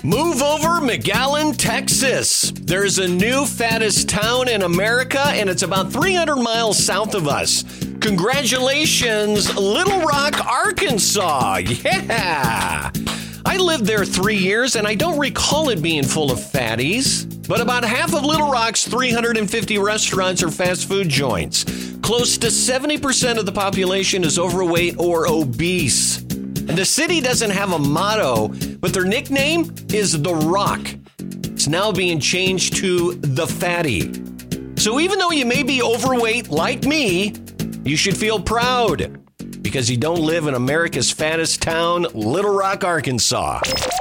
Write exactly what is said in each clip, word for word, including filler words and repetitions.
Move over McAllen, Texas. There's a new fattest town in America, and it's about three hundred miles south of us. Congratulations, Little Rock, Arkansas. Yeah. I lived there three years, and I don't recall it being full of fatties. But about half of Little Rock's three hundred fifty restaurants are fast food joints. Close to seventy percent of the population is overweight or obese. And the city doesn't have a motto, but their nickname is The Rock. It's now being changed to The Fatty. So even though you may be overweight like me, you should feel proud because you don't live in America's fattest town, Little Rock, Arkansas.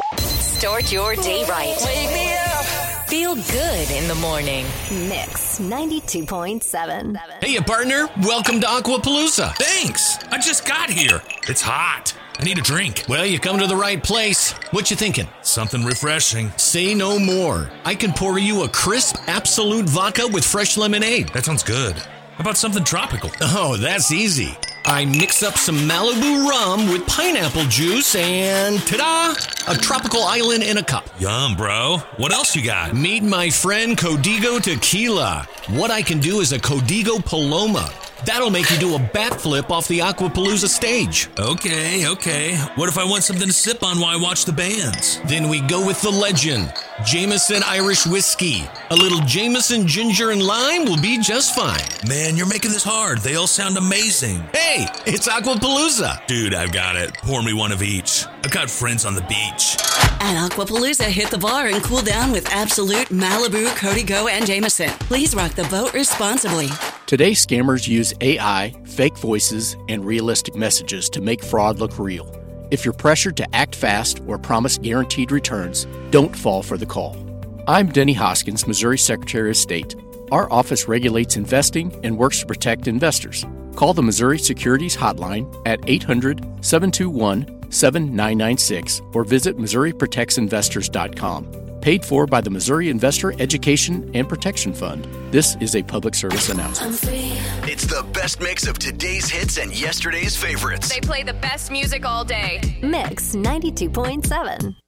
Start your day right. Wake me up. Feel good in the morning. Mix ninety-two point seven. Hey, partner. Welcome to Aquapalooza. Thanks. I just got here. It's hot. I need a drink. Well, you come to the right place. What you thinking? Something refreshing. Say no more. I can pour you a crisp Absolute vodka with fresh lemonade. That sounds good. How about something tropical? Oh, that's easy. I mix up some Malibu rum with pineapple juice and ta-da! A tropical island in a cup. Yum, bro. What else you got? Meet my friend Codigo Tequila. What I can do is a Codigo Paloma. That'll make you do a backflip off the Aquapalooza stage. Okay, okay. What if I want something to sip on while I watch the bands? Then we go with the legend, Jameson Irish Whiskey. A little Jameson ginger and lime will be just fine. Man, you're making this hard. They all sound amazing. Hey, it's Aquapalooza. Dude, I've got it. Pour me one of each. I've got friends on the beach. At Aquapalooza, hit the bar and cool down with Absolute, Malibu, Codigo, and Jameson. Please rock the boat responsibly. Today, scammers use A I, fake voices, and realistic messages to make fraud look real. If you're pressured to act fast or promise guaranteed returns, don't fall for the call. I'm Denny Hoskins, Missouri Secretary of State. Our office regulates investing and works to protect investors. Call the Missouri Securities Hotline at eight hundred, seven two one, seven nine nine six or visit Missouri Protects Investors dot com. Paid for by the Missouri Investor Education and Protection Fund. This is a public service announcement. It's the best mix of today's hits and yesterday's favorites. They play the best music all day. Mix ninety-two point seven.